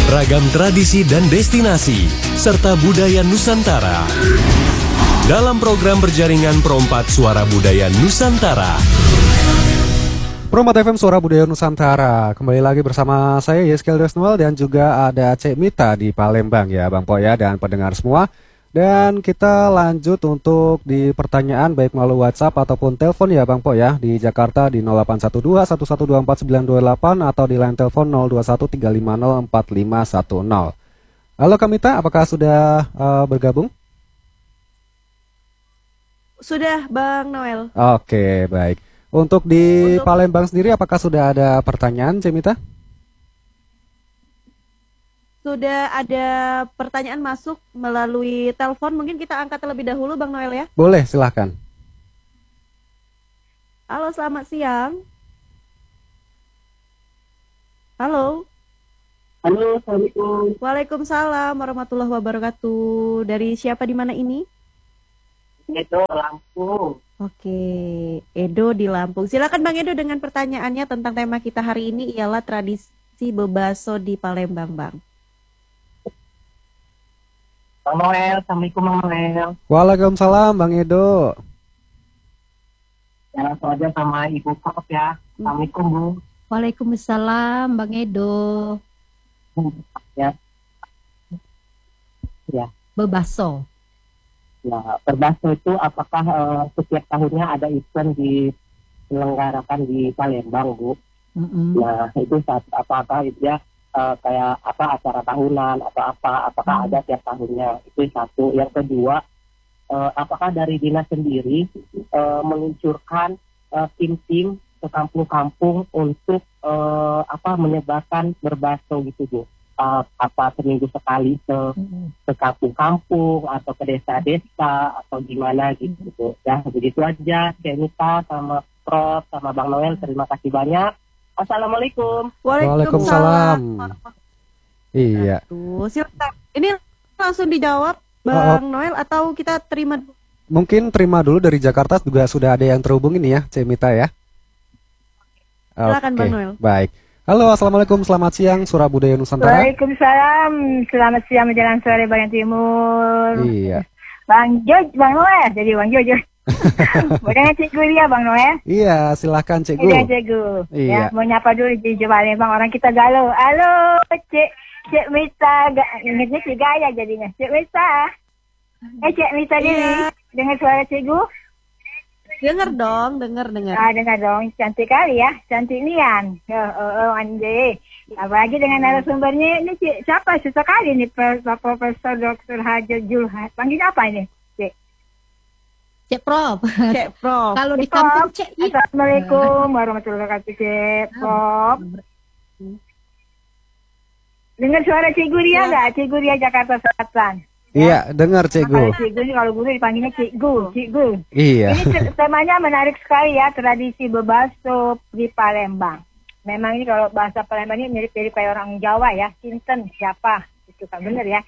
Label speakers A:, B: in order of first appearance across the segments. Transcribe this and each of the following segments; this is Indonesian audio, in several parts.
A: ragam tradisi dan destinasi, serta budaya Nusantara. Dalam program berjaringan Pro4 Suara Budaya Nusantara.
B: Pro4 FM Suara Budaya Nusantara. Kembali lagi bersama saya Yeskel Desnuel dan juga ada Cek Mita di Palembang ya Bang Po ya dan pendengar semua. Dan kita lanjut untuk di pertanyaan baik melalui WhatsApp ataupun telepon ya Bang Po ya di Jakarta di 0812 1124 928 atau di line telepon 021 350 4510. Halo Kak Mita, apakah sudah bergabung?
C: Sudah Bang Noel.
B: Oke, baik. Untuk di Palembang sendiri apakah sudah ada pertanyaan Cek Mita?
C: Sudah ada pertanyaan masuk melalui telepon, mungkin kita angkat terlebih dahulu Bang Noel ya.
B: Boleh, silahkan.
C: Halo, selamat siang. Halo.
D: Halo, Assalamualaikum.
C: Waalaikumsalam warahmatullahi wabarakatuh. Dari siapa di mana ini?
D: Edo, Lampung.
C: Oke, Edo di Lampung. Silakan Bang Edo dengan pertanyaannya tentang tema kita hari ini ialah tradisi bebaso di Palembang, Bang.
D: Bang Noel, Assalamualaikum Bang Noel.
B: Waalaikumsalam Bang Edo.
D: Ya, langsung aja sama Ibu Kop ya. Assalamualaikum Bu.
E: Waalaikumsalam Bang Edo.
D: Ya. Ya.
E: Bebaso.
D: Ya, berbaso itu apakah setiap tahunnya ada event diselenggarakan di Palembang Bu? Nah, itu apakah itu ya kayak apa acara tahunan atau apakah ada tiap tahunnya, itu satu. Yang kedua, apakah dari dinas sendiri meluncurkan tim-tim ke kampung-kampung untuk menyebarkan berbaso gitu Bu, seminggu sekali ke kampung-kampung atau ke desa-desa atau gimana gitu Bu. Ya begitu aja, Kenita sama Prof sama Bang Noel, terima kasih banyak. Assalamualaikum.
B: Waalaikumsalam. Iya.
C: Silakan. Ini langsung dijawab Bang Noel atau kita terima dulu?
B: Mungkin terima dulu dari Jakarta juga sudah ada yang terhubung ini ya, Cek Mita ya.
C: Silakan Bang Noel.
B: Baik. Halo, assalamualaikum, selamat siang, Suara Budaya Nusantara.
F: Waalaikumsalam, selamat siang menjelang sore Bagian Timur.
B: Iya.
F: Bang Noel, jadi Bang Jojo. Dengan Cikgu dia Bang Noel.
B: Iya, silahkan Cikgu.
F: Iya Cikgu.
B: Iya.
F: Ya, mau nyapa dulu di Palembang, orang kita galau. Halo, Cek Mita, ingatnya Cik Gaya jadinya. Cek Mita. Cek Mita diri, dengar suara Cikgu?
C: Dengar dong.
F: Dengar dong, cantik kali ya, cantik nian. Anjay. Apalagi dengan narasumbernya ini siapa sesekali nih Profesor Dr. Hajar Julhat. Panggilnya apa ini?
E: Cek Prof. Kalau di
F: Cek
E: kampung
F: Prof.
E: Cek.
F: Assalamualaikum warahmatullahi wabarakatuh Cek Prof. Dengar suara Cikgu Ria nggak? Cikgu Ria Jakarta Selatan.
B: Iya, dengar Cikgu.
F: Cikgu ini kalau guru dipanggilnya Cikgu.
B: Iya.
F: Ini temanya menarik sekali ya, tradisi bebaso di Palembang. Memang ini kalau bahasa Palembang ini mirip-mirip kayak orang Jawa ya. Sinten siapa? Itu kan benar ya.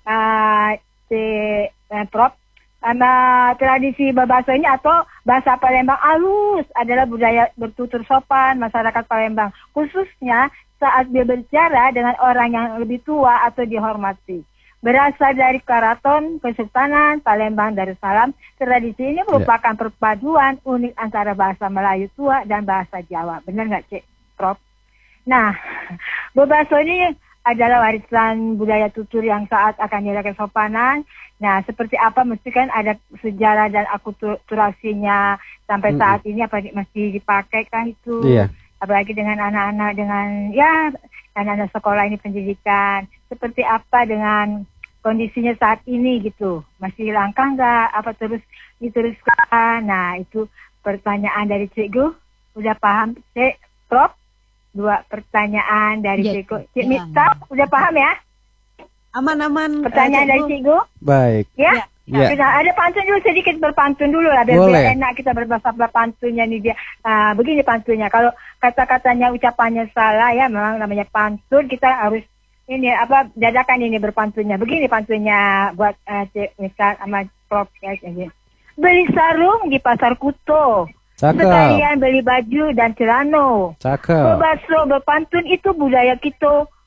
F: Prof. Tradisi bebaso ini atau bahasa Palembang alus adalah budaya bertutur sopan masyarakat Palembang. Khususnya saat dia berbicara dengan orang yang lebih tua atau dihormati. Berasal dari Keraton Kesultanan Palembang Darussalam, tradisi ini merupakan perpaduan unik antara bahasa Melayu tua dan bahasa Jawa. Benar nggak, Cek Prof? Nah, bebaso ini adalah warisan budaya tutur yang saat akan diadakan kesopanan. Nah, seperti apa mesti kan ada sejarah dan akulturasinya sampai saat ini apa masih dipakai kan itu. Iya. Apalagi dengan anak-anak dengan anak-anak sekolah ini pendidikan. Seperti apa dengan kondisinya saat ini gitu, masih langkah nggak apa terus diteruskan? Nah itu pertanyaan dari Cikgu, udah paham Cek Prof? 2 pertanyaan dari Cikgu. Cik Mita udah paham ya?
C: Aman.
F: Pertanyaan dari Cikgu.
B: Baik.
F: Ya. Ada pantun dulu, sedikit berpantun dulu lah biar enak kita berbahasa pantunnya nih dia. Begini pantunnya, kalau kata-katanya ucapannya salah ya memang namanya pantun, kita harus ini dadakan ini berpantunnya. Begini pantunnya buat Cik Mita sama Prof. Beli sarung di pasar Kuto. Sekalian beli baju dan celana.
B: Bebaso
F: berpantun itu budaya kita.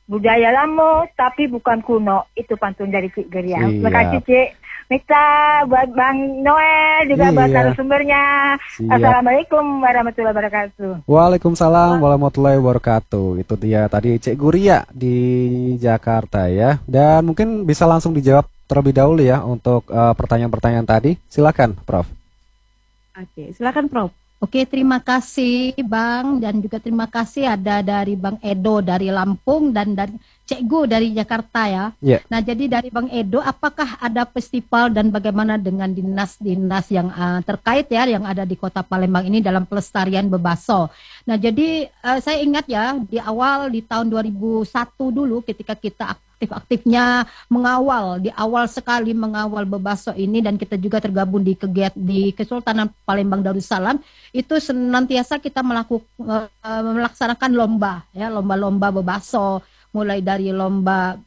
F: budaya lama tapi bukan kuno. Itu pantun dari Cik Geria.
B: Iya.
F: Terima kasih Cik Mita, buat Bang Noel, juga buat narasumbernya. Assalamualaikum warahmatullahi wabarakatuh.
B: Waalaikumsalam warahmatullahi wabarakatuh. Itu dia tadi Cik Guria di Jakarta ya. Dan mungkin bisa langsung dijawab terlebih dahulu ya untuk pertanyaan-pertanyaan tadi. Silakan, Prof.
C: Oke, silakan Prof.
E: Oke, terima kasih Bang, dan juga terima kasih ada dari Bang Edo dari Lampung dan dari Cikgu dari Jakarta ya.
B: Yeah.
E: Nah, jadi dari Bang Edo, apakah ada festival dan bagaimana dengan dinas-dinas yang terkait ya yang ada di Kota Palembang ini dalam pelestarian bebaso. Nah, jadi saya ingat ya di awal di tahun 2001 dulu ketika kita aktif-aktifnya mengawal di awal sekali mengawal bebaso ini, dan kita juga tergabung di Kesultanan Palembang Darussalam, itu senantiasa kita melaksanakan lomba ya, lomba-lomba bebaso, mulai dari lomba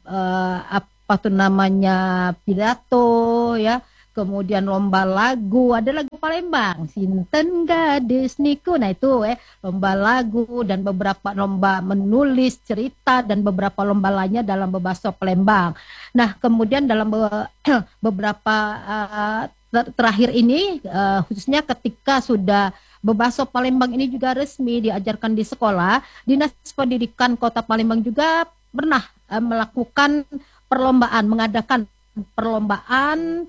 E: pidato ya, kemudian lomba lagu, ada lagu Palembang, Sinten Gadis Niku, nah itu lomba lagu, dan beberapa lomba menulis cerita, dan beberapa lomba lainnya dalam bebaso Palembang. Nah, kemudian dalam beberapa terakhir ini, khususnya ketika sudah bebaso Palembang ini juga resmi diajarkan di sekolah, Dinas Pendidikan Kota Palembang juga pernah melakukan perlombaan, mengadakan perlombaan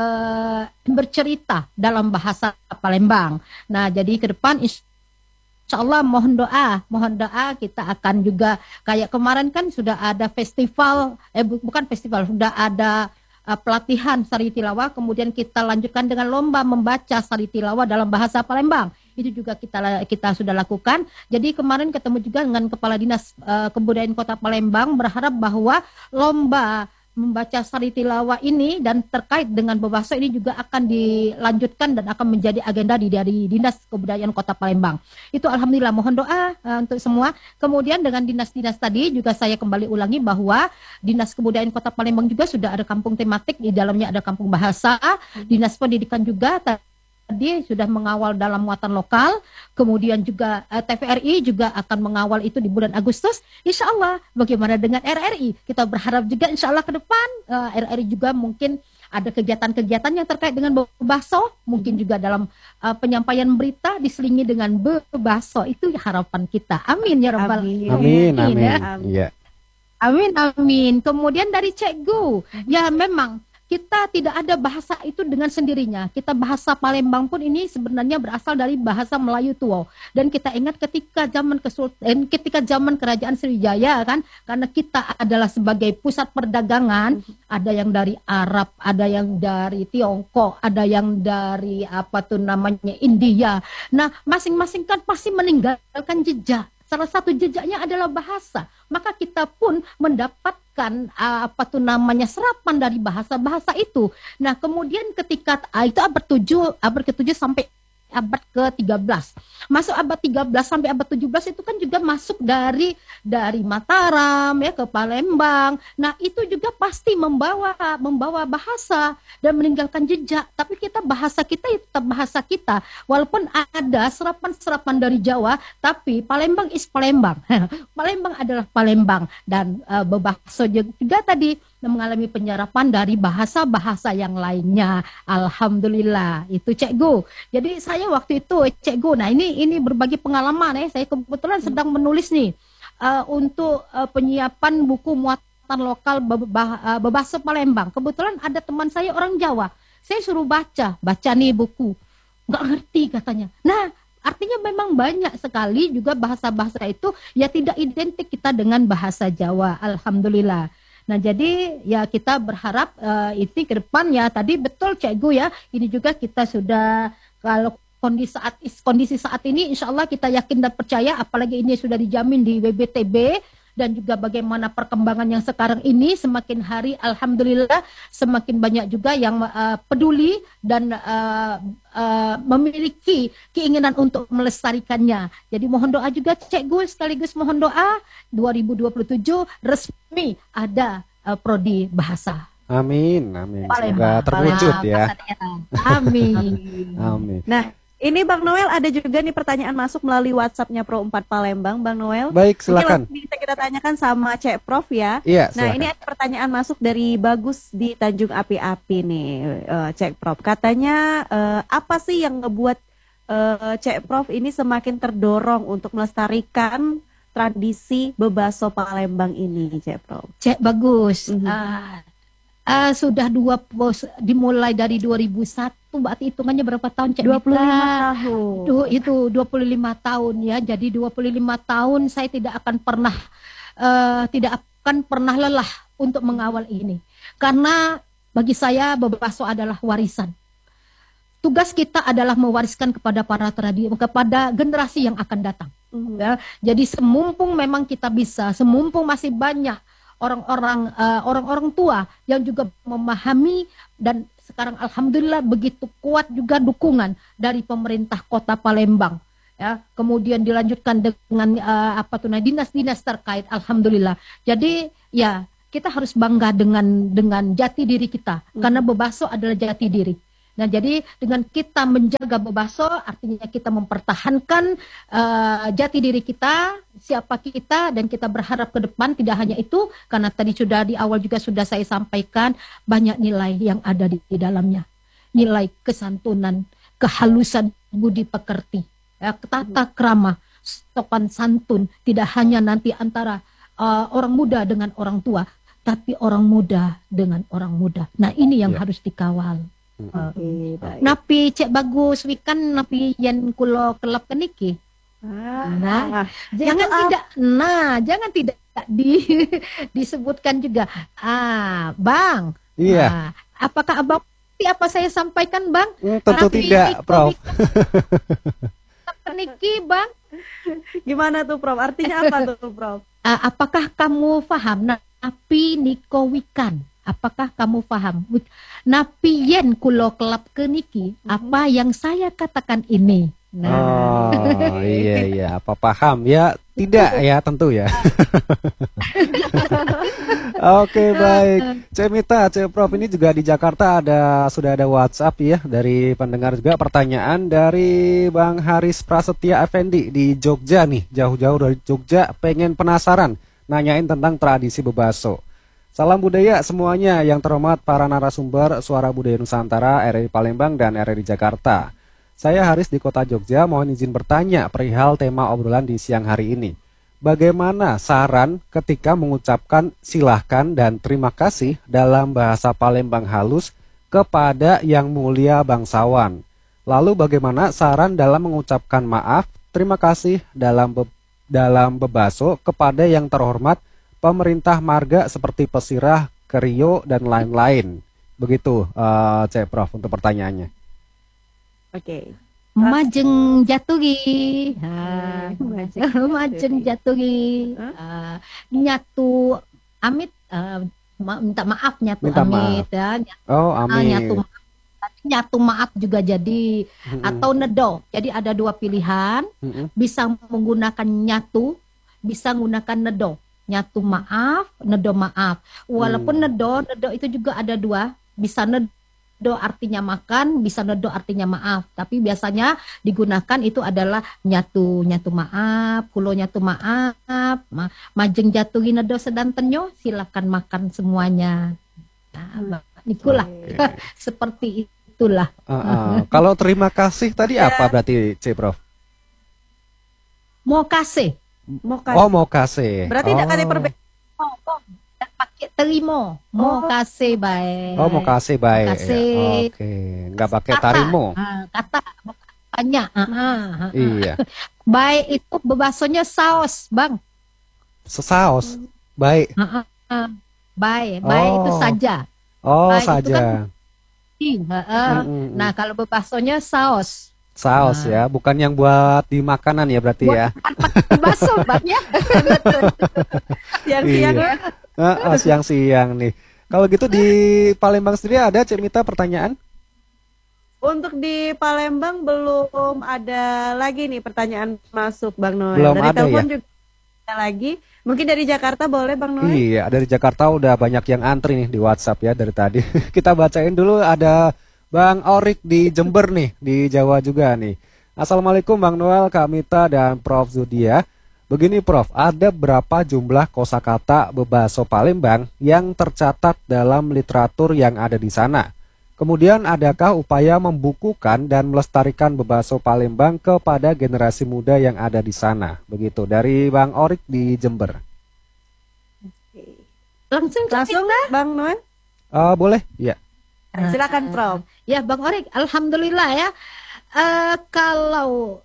E: bercerita dalam bahasa Palembang. Nah, jadi ke depan insya Allah mohon doa kita akan juga kayak kemarin kan sudah ada festival, bukan festival, sudah ada pelatihan sari tilawah, kemudian kita lanjutkan dengan lomba membaca sari tilawah dalam bahasa Palembang. Itu juga kita sudah lakukan. Jadi kemarin ketemu juga dengan Kepala Dinas Kebudayaan Kota Palembang, berharap bahwa lomba membaca sari tilawah ini dan terkait dengan bebaso ini juga akan dilanjutkan dan akan menjadi agenda dari Dinas Kebudayaan Kota Palembang. Itu alhamdulillah, mohon doa untuk semua. Kemudian dengan dinas-dinas tadi juga saya kembali ulangi bahwa Dinas Kebudayaan Kota Palembang juga sudah ada kampung tematik, di dalamnya ada kampung bahasa. Dinas Pendidikan juga tadi sudah mengawal dalam muatan lokal, kemudian juga TVRI juga akan mengawal itu di bulan Agustus. Insya Allah, bagaimana dengan RRI? Kita berharap juga insya Allah ke depan RRI juga mungkin ada kegiatan-kegiatan yang terkait dengan bebaso, mungkin juga dalam penyampaian berita diselingi dengan bebaso. Itu harapan kita. Amin ya rabbal
B: Amin.
E: Ya. Amin. Kemudian dari Cikgu, ya memang kita tidak ada bahasa itu dengan sendirinya. Kita bahasa Palembang pun ini sebenarnya berasal dari bahasa Melayu tua. Dan kita ingat ketika zaman Kerajaan Sriwijaya kan, karena kita adalah sebagai pusat perdagangan, ada yang dari Arab, ada yang dari Tiongkok, ada yang dari India. Nah, masing-masing kan pasti meninggalkan jejak. Salah satu jejaknya adalah bahasa. Maka kita pun mendapatkan serapan dari bahasa-bahasa itu. Nah, kemudian ketika itu abad ke-7 sampai abad ke-13. Masuk abad 13 sampai abad 17 itu kan juga masuk dari Mataram ya ke Palembang. Nah, itu juga pasti membawa bahasa dan meninggalkan jejak. Tapi bahasa kita itu tetap bahasa kita. Walaupun ada serapan-serapan dari Jawa, tapi Palembang is Palembang. Palembang adalah Palembang, dan bebaso juga tadi mengalami penyerapan dari bahasa-bahasa yang lainnya. Alhamdulillah, itu Cikgu. Jadi saya waktu itu Cikgu, nah ini berbagi pengalaman saya kebetulan sedang menulis nih untuk penyiapan buku muatan lokal bebaso Palembang. Kebetulan ada teman saya orang Jawa, saya suruh baca nih buku, nggak ngerti katanya. Nah, artinya memang banyak sekali juga bahasa-bahasa itu ya tidak identik kita dengan bahasa Jawa. Alhamdulillah. Nah, jadi ya kita berharap ini ke depan ya, tadi betul Cikgu ya, ini juga kita sudah, kalau kondisi saat ini insya Allah kita yakin dan percaya, apalagi ini sudah dijamin di WBTB, dan juga bagaimana perkembangan yang sekarang ini semakin hari alhamdulillah semakin banyak juga yang peduli dan memiliki keinginan untuk melestarikannya. Jadi mohon doa juga Cikgu, sekaligus mohon doa 2027 resmi ada prodi bahasa.
B: Amin. Semoga terwujud ya.
E: Amin.
B: Amin.
C: Nah, Ini Bang Noel ada juga nih pertanyaan masuk melalui WhatsApp-nya Pro 4 Palembang, Bang Noel.
B: Baik, silakan.
C: Mungkin bisa kita tanyakan sama Cek Prof ya.
B: Iya,
C: Nah,
B: silakan.
C: ini ada pertanyaan masuk dari Bagus di Tanjung Api-Api nih, Cek Prof. Katanya apa sih yang ngebuat Cek Prof ini semakin terdorong untuk melestarikan tradisi bebaso Palembang ini, Cek Prof?
E: Cek Bagus.
C: Mhm.
E: Sudah dimulai dari 2001, berarti hitungannya berapa tahun, Cek
C: 25
E: Mita?
C: tahun.
E: Itu 25 tahun ya. Jadi 25 tahun saya tidak akan pernah lelah untuk mengawal ini. Karena bagi saya bebaso adalah warisan. Tugas kita adalah mewariskan kepada kepada generasi yang akan datang. Ya. Jadi semumpung memang kita bisa, semumpung masih banyak orang-orang tua yang juga memahami, dan sekarang alhamdulillah begitu kuat juga dukungan dari pemerintah Kota Palembang, ya. Kemudian dilanjutkan dengan dinas-dinas terkait, alhamdulillah. Jadi ya kita harus bangga dengan jati diri kita, karena bebaso adalah jati diri. Nah, jadi dengan kita menjaga bebaso, artinya kita mempertahankan jati diri kita, siapa kita, dan kita berharap ke depan. Tidak hanya itu, karena tadi sudah di awal juga sudah saya sampaikan, banyak nilai yang ada di dalamnya. Nilai kesantunan, kehalusan budi pekerti, ya, tata krama, sopan santun, tidak hanya nanti antara orang muda dengan orang tua, tapi orang muda dengan orang muda. Nah, ini yang harus dikawal.
C: Oke, baik.
E: Napi Cek Bagus wikan napi yen kulo kelap keniki. Nah, jangan tidak disebutkan juga. Bang.
B: Iya.
E: Apakah Abang apa saya sampaikan, Bang?
B: Tentu tidak, Prof.
E: Keniki, Bang.
C: Gimana tuh, Prof? Artinya apa tuh, Prof?
E: Apakah kamu paham? Napi niko wikan. Apakah kamu paham? Napi yen kulo kelap keniki, apa yang saya katakan ini?
B: Oh, iya, apa paham ya? Tidak ya, tentu ya. Oke, baik. Cek Mita, Cek Prof, ini juga di Jakarta sudah ada WhatsApp ya dari pendengar juga, pertanyaan dari Bang Haris Prasetya Effendi di Jogja nih, jauh-jauh dari Jogja, pengen penasaran nanyain tentang tradisi bebaso. Salam budaya semuanya, yang terhormat para narasumber Suara Budaya Nusantara, RRI Palembang dan RRI Jakarta. Saya Haris di Kota Jogja, mohon izin bertanya perihal tema obrolan di siang hari ini. Bagaimana saran ketika mengucapkan silahkan dan terima kasih dalam bahasa Palembang halus kepada yang mulia bangsawan? Lalu bagaimana saran dalam mengucapkan maaf, terima kasih dalam bebaso kepada yang terhormat pemerintah marga seperti Pesirah, Kerio, dan lain-lain? Begitu, Cek Prof, untuk pertanyaannya.
C: Oke.
E: Majeng jatuhi, majeng jatuhi, nyatu amit, minta maaf nyatu
B: Minta
E: amit,
B: maaf.
E: ya.
B: Oh, amin.
E: Nyatu maaf juga jadi, atau nedo. Jadi ada dua pilihan, bisa menggunakan nyatu, bisa menggunakan nedo. Nyatu maaf, nedo maaf. Walaupun nedo itu juga ada dua, bisa nedo artinya makan, bisa nedo artinya maaf. Tapi biasanya digunakan itu adalah nyatu maaf, kulo nyatu maaf, majeng jatuhi nedo sedantenyo, silakan makan semuanya. Nah, itulah seperti itulah.
B: Kalau terima kasih tadi apa berarti, Cek Prof?
E: Mau kasih.
B: Mau kasih.
C: Berarti tidak ada perbedaan.
E: Pakai terima. Mau kasih baik.
B: Oh, mau kasih baik.
E: Kasih.
B: Oke, nggak pakai tarimo.
E: Kata banyak.
B: Iya.
E: Baik itu bebasonya saus, Bang.
B: Saus. Baik.
E: Baik itu saja.
B: Oh,
E: baik
B: saja.
E: Itu kan Nah, kalau bebasonya saus.
B: Saus ya, bukan yang buat di makanan ya berarti ya.
E: Bakso banyak.
C: Siang-siang ya.
B: Siang-siang nih. Kalau gitu di Palembang sendiri ada, Cek Mita, pertanyaan?
C: Untuk di Palembang belum ada lagi nih pertanyaan masuk, Bang Noel.
B: Belum
C: dari
B: ada
C: telepon
B: ya?
C: juga ada lagi. Mungkin dari Jakarta boleh, Bang Noel?
B: Iya, dari Jakarta udah banyak yang antri nih di WhatsApp ya dari tadi. Kita bacain dulu, ada Bang Orik di Jember nih, di Jawa juga nih. Assalamualaikum Bang Noel, Kak Mita, dan Prof. Zudia. Begini Prof, ada berapa jumlah kosakata Bebaso Palembang yang tercatat dalam literatur yang ada di sana? Kemudian adakah upaya membukukan dan melestarikan Bebaso Palembang kepada generasi muda yang ada di sana? Begitu, dari Bang Orik di Jember.
E: Langsung
C: Bang Noel.
B: Boleh? Ya.
C: Silakan Prof.
E: Ya Bang Orik, alhamdulillah ya. Kalau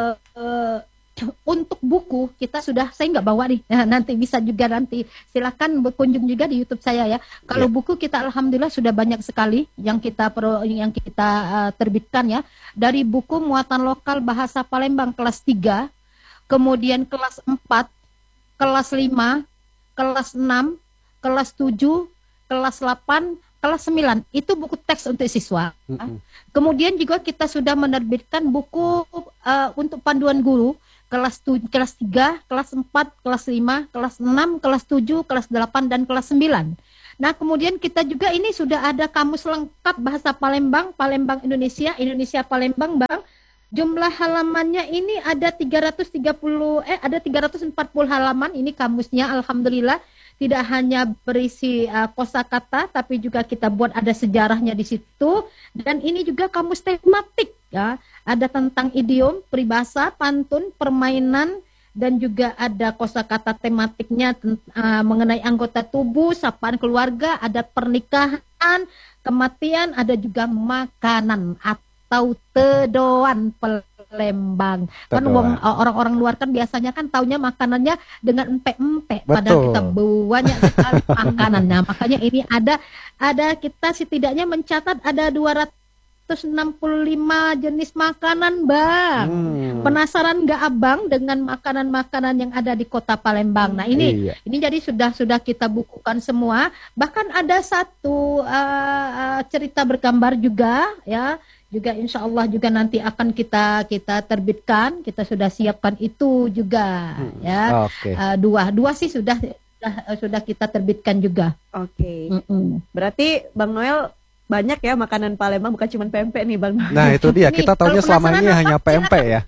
E: untuk buku kita sudah, saya nggak bawa nih. Nah, nanti bisa juga, nanti silakan berkunjung juga di YouTube saya ya. Kalau buku kita alhamdulillah sudah banyak sekali yang kita terbitkan ya. Dari buku muatan lokal bahasa Palembang kelas 3, kemudian kelas 4, kelas 5, kelas 6, kelas 7, kelas 8, kelas 9. Itu buku teks untuk siswa. Kemudian juga kita sudah menerbitkan buku untuk panduan guru kelas 3, kelas 4, kelas 5, kelas 6, kelas 7, kelas 8, dan kelas 9. Nah, kemudian kita juga ini sudah ada kamus lengkap bahasa Palembang, Palembang Indonesia, Indonesia Palembang, Bang. Jumlah halamannya ini ada 340 halaman ini kamusnya, alhamdulillah. Tidak hanya berisi kosakata, tapi juga kita buat ada sejarahnya di situ. Dan ini juga kamus tematik ya. Ada tentang idiom, peribahasa, pantun, permainan, dan juga ada kosakata tematiknya mengenai anggota tubuh, sapaan keluarga, ada pernikahan, kematian, ada juga makanan atau tedoan Palembang. Kan orang-orang luar kan biasanya kan taunya makanannya dengan empek-empek, padahal kita banyak sekali makanannya. Makanya ini ada kita setidaknya mencatat ada 265 jenis makanan, Bang. Penasaran nggak Abang dengan makanan-makanan yang ada di kota Palembang? Nah, ini jadi sudah kita bukukan semua. Bahkan ada satu cerita bergambar juga ya. Juga insya Allah juga nanti akan kita terbitkan. Kita sudah siapkan itu juga ya. Dua sih sudah kita terbitkan juga.
C: Berarti Bang Noel banyak ya makanan Palembang, bukan cuma pempek nih Bang Noel.
B: Nah itu dia, kita taunya selama ini hanya pempek ya.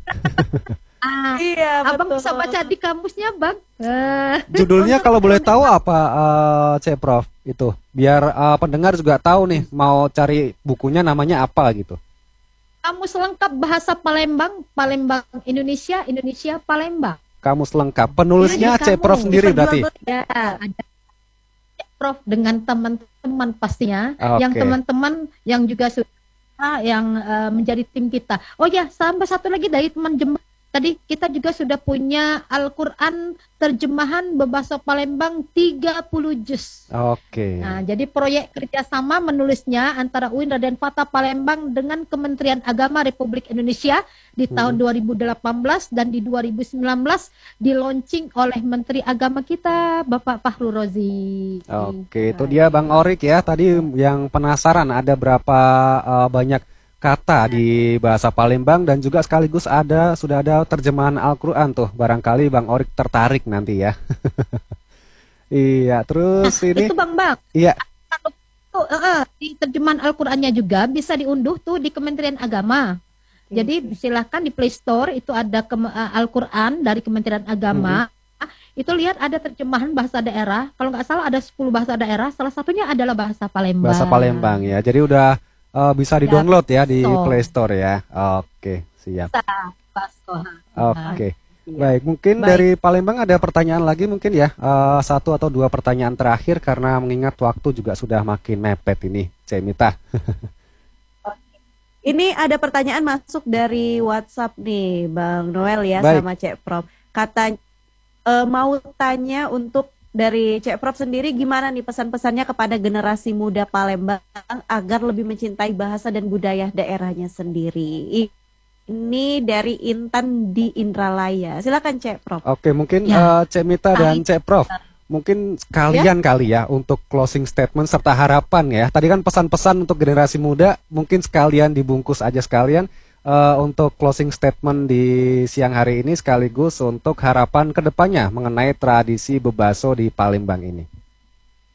C: Iya,
E: Abang
C: betul.
E: bisa baca di kamusnya, Bang.
B: Judulnya kalau boleh tahu apa, Cek Prof? Itu biar pendengar juga tahu nih, mau cari bukunya namanya apa gitu.
E: Kamus lengkap bahasa Palembang, Palembang Indonesia, Indonesia Palembang.
B: Kamus lengkap. Penulisnya Cek Prof sendiri berarti.
E: Ya, ada Prof dengan teman-teman pastinya, yang teman-teman yang juga sudah yang menjadi tim kita. Oh ya, sampai satu lagi dari teman Jember. Tadi kita juga sudah punya Al-Quran terjemahan Bebaso Palembang 30 juz. Nah, jadi proyek kerjasama menulisnya antara UIN Raden Fatah Palembang dengan Kementerian Agama Republik Indonesia di tahun 2018 dan di 2019 di-launching oleh Menteri Agama kita, Bapak Fahru Rozi.
B: Itu dia Bang Orik ya. Tadi yang penasaran ada berapa banyak kata di bahasa Palembang, dan juga sekaligus sudah ada terjemahan Al-Quran tuh, barangkali Bang Orik tertarik nanti ya. Iya, terus ini
E: itu Bang.
B: Iya.
E: Di terjemahan Al-Qurannya juga bisa diunduh tuh di Kementerian Agama. Jadi silahkan di Play Store itu ada Al-Quran dari Kementerian Agama. Itu lihat ada terjemahan bahasa daerah. Kalau nggak salah ada 10 bahasa daerah. Salah satunya adalah bahasa Palembang.
B: Bahasa Palembang ya. Jadi udah bisa di-download ya di Play Store ya. Oke, siap. Oke. Baik, mungkin dari Palembang ada pertanyaan lagi mungkin ya. Satu atau dua pertanyaan terakhir karena mengingat waktu juga sudah makin mepet ini, Cek Mita.
C: Ini ada pertanyaan masuk dari WhatsApp nih, Bang Noel ya. Baik. Sama Cek Prof. Katanya mau tanya untuk dari Cek Prof sendiri, gimana nih pesan-pesannya kepada generasi muda Palembang agar lebih mencintai bahasa dan budaya daerahnya sendiri? Ini dari Intan di Indralaya. Silakan Cek Prof. Oke, mungkin
B: Cek Mita dan Cek Prof, mungkin sekalian kali ya untuk closing statement serta harapan ya. Tadi kan pesan-pesan untuk generasi muda, mungkin sekalian dibungkus aja sekalian. Untuk closing statement di siang hari ini sekaligus untuk harapan kedepannya mengenai tradisi Bebaso di Palembang ini.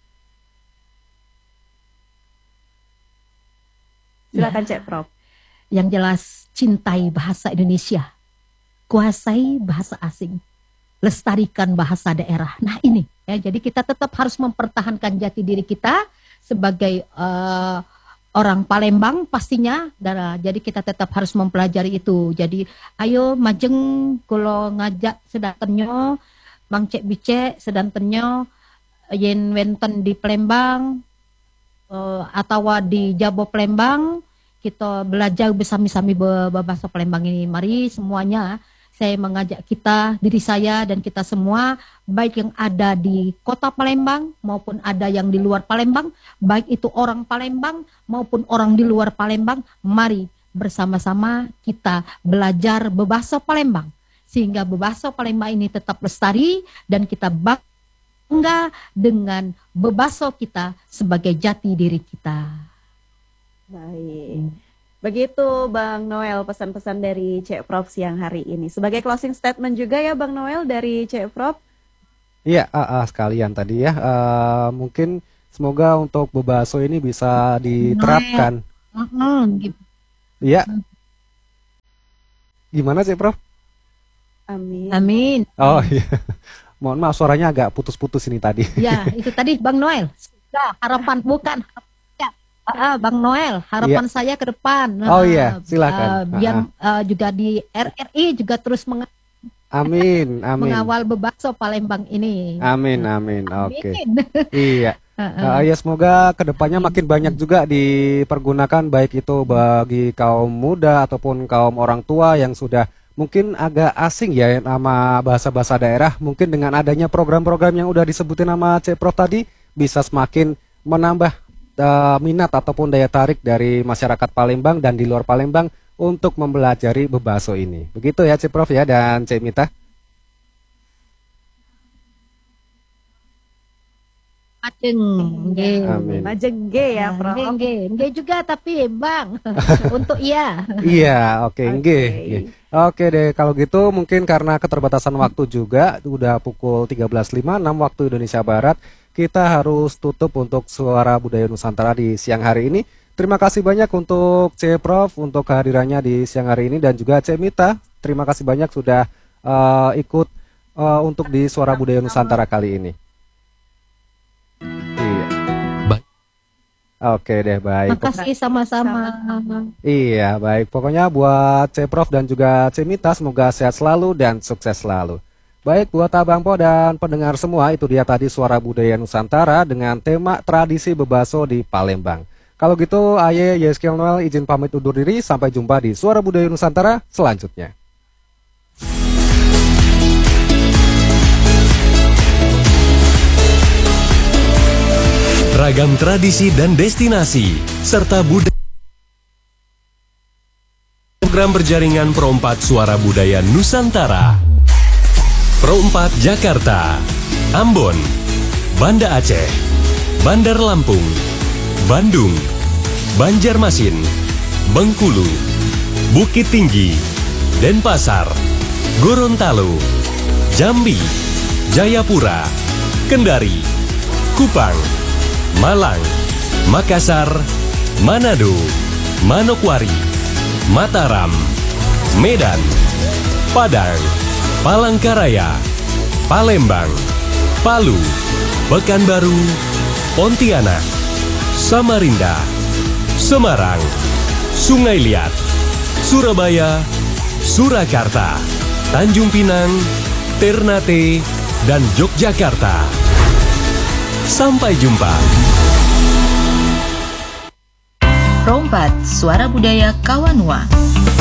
C: Silakan Cek Prof.
E: Yang jelas cintai bahasa Indonesia, kuasai bahasa asing, lestarikan bahasa daerah. Nah ini ya, jadi kita tetap harus mempertahankan jati diri kita sebagai orang Palembang pastinya. Jadi kita tetap harus mempelajari itu. Jadi ayo majeng kalau ngajak sedantenyo Bang Cek Bice sedantenyo yen wenten di Palembang atau di Jabo Palembang, kita belajar bersama-sama bahasa Palembang ini. Mari semuanya, saya mengajak kita, diri saya dan kita semua, baik yang ada di kota Palembang maupun ada yang di luar Palembang, baik itu orang Palembang maupun orang di luar Palembang, mari bersama-sama kita belajar bahasa Palembang. Sehingga bahasa Palembang ini tetap lestari dan kita bangga dengan bahasa kita sebagai jati diri kita.
C: Baik. Begitu Bang Noel pesan-pesan dari Cek Prof siang hari ini. Sebagai closing statement juga ya Bang Noel dari Cek Prof.
B: Iya, sekalian tadi ya. Mungkin semoga untuk bebaso ini bisa diterapkan. Iya. Gimana sih Prof?
C: Amin.
E: Amin.
B: Oh iya. Mohon maaf suaranya agak putus-putus ini tadi.
E: Ya, itu tadi Bang Noel. Harapan bukan. Bang Noel, harapan saya ke depan.
B: Oh iya, silakan.
E: Biar juga di RRI juga terus
B: amin.
E: mengawal bahasa Palembang ini.
B: Amin. Oke. Iya. Ya semoga kedepannya makin banyak juga dipergunakan, baik itu bagi kaum muda ataupun kaum orang tua yang sudah mungkin agak asing ya nama bahasa-bahasa daerah. Mungkin dengan adanya program-program yang udah disebutin nama Cek Prof tadi bisa semakin menambah minat ataupun daya tarik dari masyarakat Palembang dan di luar Palembang untuk mempelajari bebaso ini. Begitu ya Cek Prof ya dan Cek Mita.
C: Majeng ya Prof.
E: Nge juga tapi Bang untuk iya.
B: Iya, oke. Oke deh, kalau gitu mungkin karena keterbatasan waktu juga udah pukul 13.56 waktu Indonesia Barat, kita harus tutup untuk Suara Budaya Nusantara di siang hari ini. Terima kasih banyak untuk Cek Prof untuk kehadirannya di siang hari ini dan juga Cek Mita. Terima kasih banyak sudah ikut untuk di Suara Budaya Nusantara kali ini. Iya. Oke deh, baik.
E: Terima kasih sama-sama.
B: Iya, baik. Pokoknya buat Cek Prof dan juga Cek Mita semoga sehat selalu dan sukses selalu. Baik, buat Abang Po dan pendengar semua, itu dia tadi Suara Budaya Nusantara dengan tema tradisi bebaso di Palembang. Kalau gitu, Aye Yeskel Noel izin pamit undur diri. Sampai jumpa di Suara Budaya Nusantara selanjutnya.
A: Ragam tradisi dan destinasi, serta budaya. Program berjaringan Pro 4 Suara Budaya Nusantara. Pro 4 Jakarta, Ambon, Banda Aceh, Bandar Lampung, Bandung, Banjarmasin, Bengkulu, Bukit Tinggi, Denpasar, Gorontalo, Jambi, Jayapura, Kendari, Kupang, Malang, Makassar, Manado, Manokwari, Mataram, Medan, Padang, Palangkaraya, Palembang, Palu, Pekanbaru, Pontianak, Samarinda, Semarang, Sungai Liat, Surabaya, Surakarta, Tanjung Pinang, Ternate, dan Yogyakarta. Sampai jumpa.
G: Pro 4 Suara Budaya Kawanua.